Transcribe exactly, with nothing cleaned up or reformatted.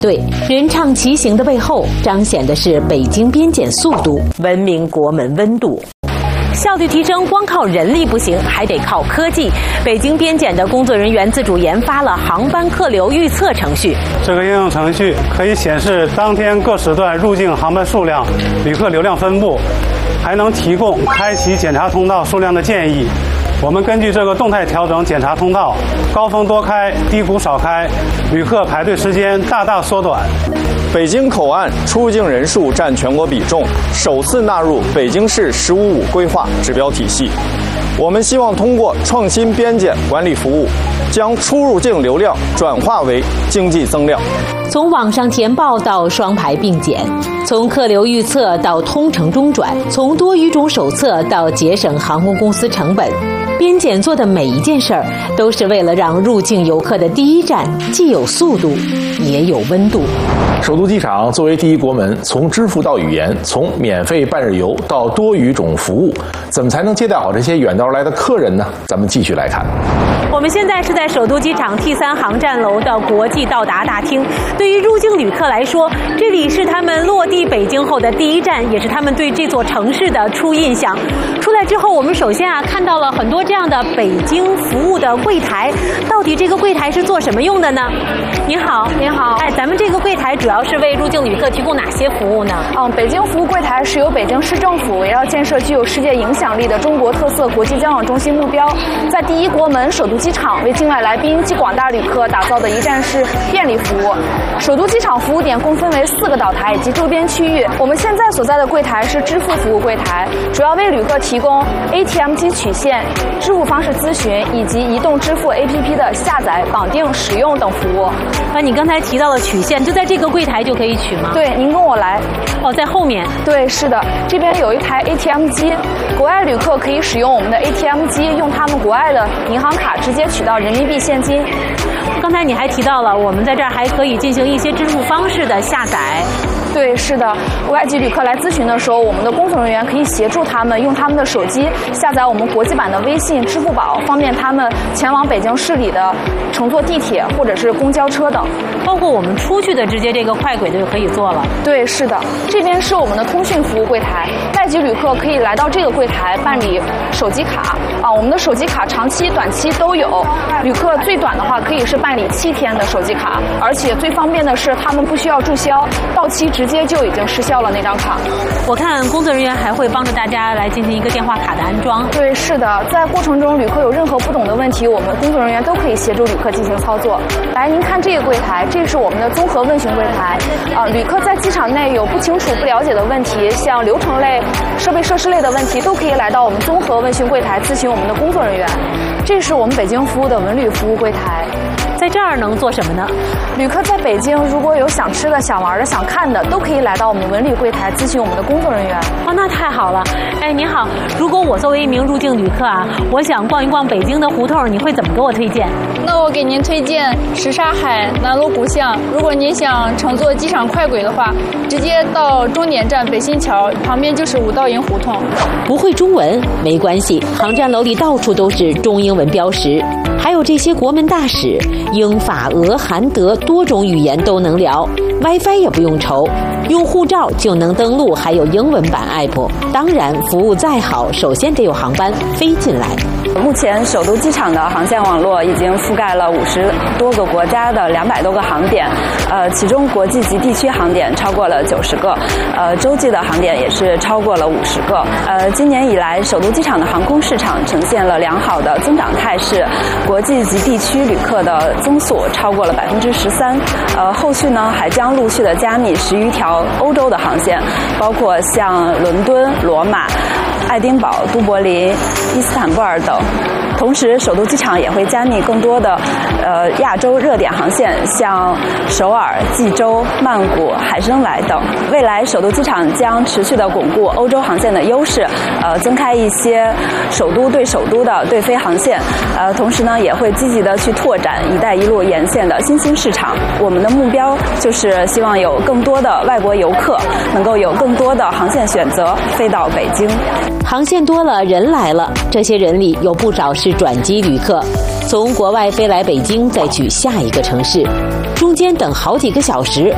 对，人唱骑行的背后，彰显的是北京边检速度，文明国门温度。效率提升光靠人力不行，还得靠科技。北京边检的工作人员自主研发了航班客流预测程序。 这个应用程序可以显示当天各时段入境航班数量、旅客流量分布，还能提供开启检查通道数量的建议。我们根据这个动态调整检查通道，高峰多开，低谷少开，旅客排队时间大大缩短。 北京口岸出入境人数占全国比重，首次纳入北京市“十五五”规划指标体系。我们希望通过创新边检管理服务，将出入境流量转化为经济增量。 从网上填报到双排并检，从客流预测到通程中转，从多语种手册到节省航空公司成本，边检做的每一件事儿，都是为了让入境游客的第一站既有速度，也有温度。 首都机场作为第一国门，从支付到语言，从免费半日游到多语种服务，怎么才能接待好这些远道而来的客人呢？咱们继续来看。 我们现在是在首都机场 T 三航站楼的国际到达大厅。对于入境旅客来说，这里是他们落地北京后的第一站，也是他们对这座城市的初印象。出来之后，我们首先啊看到了很多这样的北京服务的柜台。到底这个柜台是做什么用的呢？您好， 您好。 哎，咱们这个柜台主要是为入境旅客提供哪些服务呢？ 嗯，北京服务柜台是由北京市政府围绕建设具有世界影响力的中国特色国际交往中心目标，在第一国门首都机场为境外来宾及广大旅客打造的一站式便利服务。首都机场服务点共分为四个岛台以及周边区域。我们现在所在的柜台是支付服务柜台，主要为旅客提供 A T M 机取现、支付方式咨询以及移动支付 A P P 的下载、绑定、使用等服务。 啊，你刚才提到了取现，就在这个柜台就可以取吗？ 对，您跟我来。 哦，在后面。 对，是的，这边有一台 A T M 机，国外旅客可以使用我们的 A T M 机，用他们国外的银行卡直接取到人民币现金。 刚才你还提到了，我们在这儿还可以进行一些支付方式的下载。 对，是的，外籍旅客来咨询的时候，我们的工作人员可以协助他们用他们的手机下载我们国际版的微信、支付宝，方便他们前往北京市里的乘坐地铁或者是公交车等。 包括我们出去的直接这个快轨的就可以做了。 对，是的，这边是我们的通讯服务柜台，外籍旅客可以来到这个柜台办理手机卡啊，我们的手机卡长期、短期都有。旅客最短的话可以是办理七天的手机卡，而且最方便的是他们不需要注销，到期直接就已经失效了那张卡。 我看工作人员还会帮着大家来进行一个电话卡的安装。 对，是的，在过程中旅客有任何不懂的问题，我们工作人员都可以协助旅客进行操作。来，您看这个柜台，这是我们的综合问询柜台。啊、呃，旅客在机场内有不清楚、不了解的问题，像流程类、设备设施类的问题，都可以来到我们综合问询柜台咨询我们的工作人员。这是我们北京服务的文旅服务柜台。 在这儿能做什么呢？ 旅客在北京如果有想吃的、想玩的、想看的，都可以来到我们文旅柜台咨询我们的工作人员。 哦，那太好了。哎，您好，如果我作为一名入境旅客啊，我想逛一逛北京的胡同，你会怎么给我推荐？ 那我给您推荐什刹海、南锣鼓巷。如果您想乘坐机场快轨的话，直接到终点站北新桥，旁边就是五道营胡同。 不会中文没关系，航站楼里到处都是中英文标识，还有这些国门大使，英法俄韩德多种语言都能聊， WiFi 也不用愁，用护照就能登录，还有英文版 app。 当然服务再好，首先得有航班飞进来。 目前首都机场的航线网络已经覆盖了五十多个国家的两百多个航点，呃，其中国际及地区航点超过了九十个，呃，洲际的航点也是超过了五十个。呃，今年以来，首都机场的航空市场呈现了良好的增长态势，国际及地区旅客的增速超过了百分之十三。呃，后续呢还将陆续的加密十余条欧洲的航线，包括像伦敦、罗马、爱丁堡、都柏林、伊斯坦布尔等。同时，首都机场也会加密更多的呃亚洲热点航线，像首尔、济州、曼谷、海参崴等。未来，首都机场将持续的巩固欧洲航线的优势，呃，增开一些首都对首都的对飞航线。呃，同时呢，也会积极的去拓展“一带一路”沿线的新兴市场。我们的目标就是希望有更多的外国游客能够有更多的航线选择飞到北京。 航线多了，人来了，这些人里有不少是转机旅客，从国外飞来北京，再去下一个城市，中间等好几个小时，